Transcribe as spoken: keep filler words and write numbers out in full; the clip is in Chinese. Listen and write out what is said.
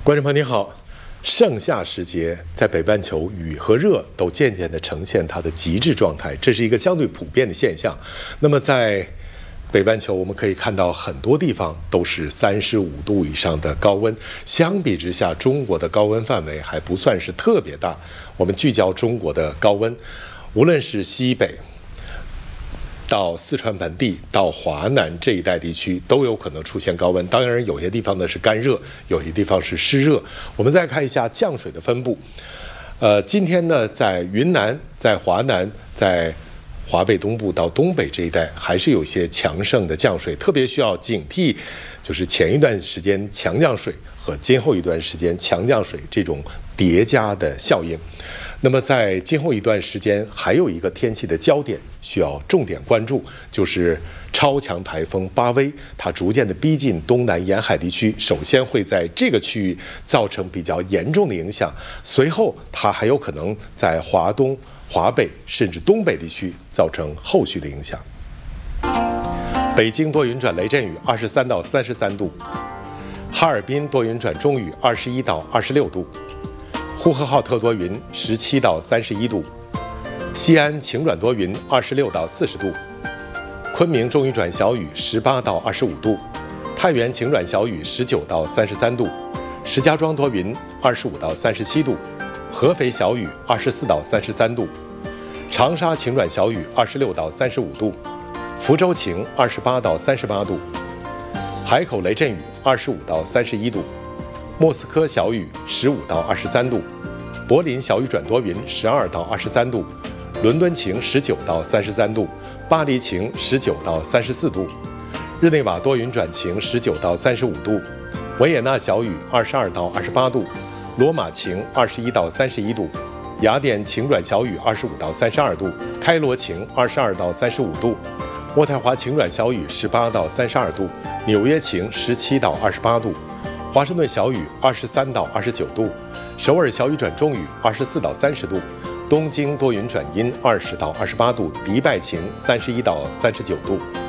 观众朋友您好，盛夏时节，在北半球雨和热都渐渐地呈现它的极致状态，这是一个相对普遍的现象。那么在北半球，我们可以看到很多地方都是三十五度以上的高温，相比之下，中国的高温范围还不算是特别大。我们聚焦中国的高温，无论是西北到四川盆地到华南这一带地区都有可能出现高温，当然有些地方呢是干热，有些地方是湿热。我们再看一下降水的分布，呃，今天呢在云南、在华南、在华北东部到东北这一带还是有一些强盛的降水，特别需要警惕，就是前一段时间强降水和今后一段时间强降水这种叠加的效应。那么在今后一段时间，还有一个天气的焦点需要重点关注，就是超强台风巴威，它逐渐的逼近东南沿海地区，首先会在这个区域造成比较严重的影响，随后它还有可能在华东、华北甚至东北地区造成后续的影响。北京多云转雷阵雨，二十三到三十三度；哈尔滨多云转中雨，二十一到二十六度。呼和浩特多云，十七到三十一度；西安晴转多云，二十六到四十度；昆明中雨转小雨，十八到二十五度；太原晴转小雨，十九到三十三度；石家庄多云，二十五到三十七度；合肥小雨，二十四到三十三度；长沙晴转小雨，二十六到三十五度；福州晴，二十八到三十八度；海口雷阵雨，二十五到三十一度；莫斯科小雨，十五到二十三度；柏林小雨转多云，十二到二十三度；伦敦晴，十九到三十三度；巴黎晴，十九到三十四度；日内瓦多云转晴，十九到三十五度；维也纳小雨，二十二到二十八度；罗马晴，二十一到三十一度；雅典晴转小雨，二十五到三十二度；开罗晴，二十二到三十五度；渥太华晴转小雨，十八到三十二度；纽约晴，十七到二十八度；华盛顿小雨，二十三到二十九度；首尔小雨转中雨，二十四到三十度；东京多云转阴，二十到二十八度；迪拜晴，三十一到三十九度。